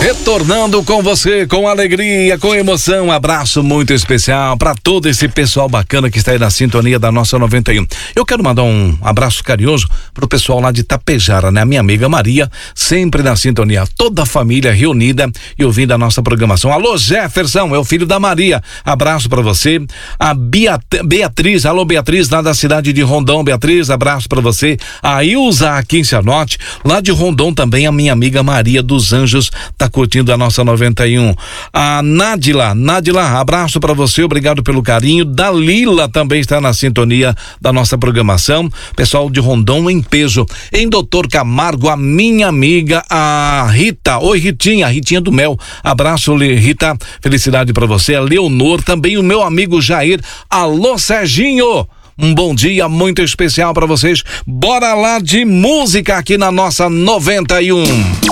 Retornando com você, com alegria, com emoção, abraço muito especial para todo esse pessoal bacana que está aí na sintonia da nossa 91. Eu quero mandar um abraço carinhoso pro pessoal lá de Tapejara, né? A minha amiga Maria, sempre na sintonia, toda a família reunida e ouvindo a nossa programação. Alô, Jefferson, é o filho da Maria, abraço para você. A Beatriz, alô Beatriz, lá da cidade de Rondon, Beatriz, abraço para você. A Ilza aqui em Cianorte, lá de Rondon também, a minha amiga Maria dos Anjos, tá curtindo a nossa 91. A Nádila, abraço para você, obrigado pelo carinho. Dalila também está na sintonia da nossa programação. Pessoal de Rondon em peso. Em Doutor Camargo, a minha amiga, a Rita. Oi, Ritinha do Mel. Abraço, Rita, felicidade para você. A Leonor, também o meu amigo Jair. Alô, Serginho. Um bom dia muito especial para vocês. Bora lá de música aqui na nossa 91.